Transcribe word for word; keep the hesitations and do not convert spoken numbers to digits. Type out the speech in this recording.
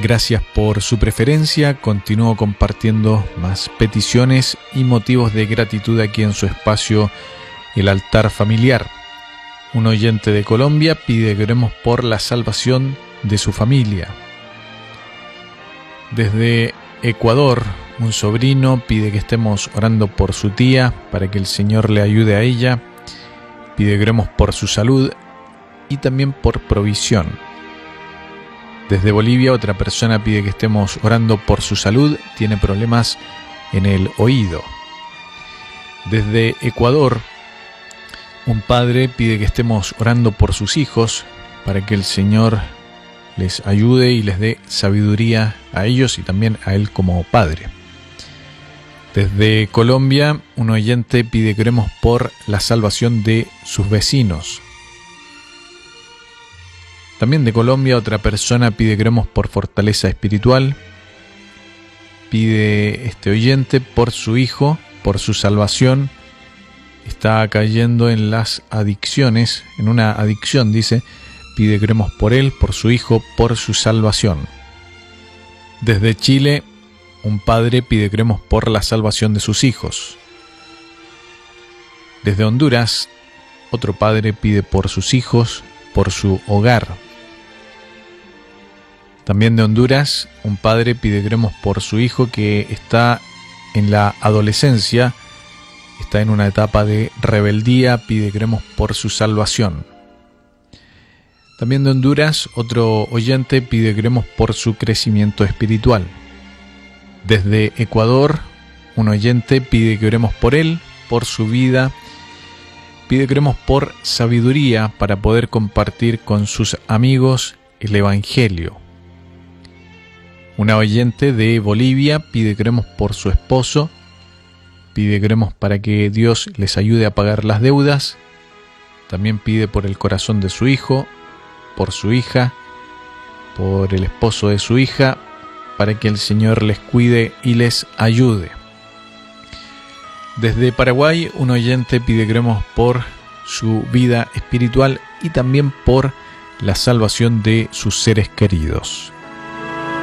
Gracias por su preferencia. Continúo compartiendo más peticiones y motivos de gratitud aquí en su espacio El Altar Familiar. Un oyente de Colombia pide que oremos por la salvación de su familia. Desde Ecuador, un sobrino pide que estemos orando por su tía para que el Señor le ayude a ella. Pide que oremos por su salud y también por provisión. Desde Bolivia, otra persona pide que estemos orando por su salud. Tiene problemas en el oído. Desde Ecuador, un padre pide que estemos orando por sus hijos para que el Señor les ayude y les dé sabiduría a ellos y también a él como padre. Desde Colombia, un oyente pide que oremos por la salvación de sus vecinos. También de Colombia, otra persona pide que oremos por fortaleza espiritual. Pide este oyente por su hijo, por su salvación. Está cayendo en las adicciones, en una adicción, dice. Pide que oremos por él, por su hijo, por su salvación. Desde Chile, un padre pide que oremos por la salvación de sus hijos. Desde Honduras, otro padre pide por sus hijos, por su hogar. También de Honduras, un padre pide que oremos por su hijo que está en la adolescencia, está en una etapa de rebeldía, pide que oremos por su salvación. También de Honduras, otro oyente pide que oremos por su crecimiento espiritual. Desde Ecuador, un oyente pide que oremos por él, por su vida, pide que oremos por sabiduría para poder compartir con sus amigos el Evangelio. Una oyente de Bolivia pide que oremos por su esposo, pide que oremos para que Dios les ayude a pagar las deudas, también pide por el corazón de su hijo, por su hija, por el esposo de su hija, para que el Señor les cuide y les ayude. Desde Paraguay, un oyente pide que oremos por su vida espiritual y también por la salvación de sus seres queridos.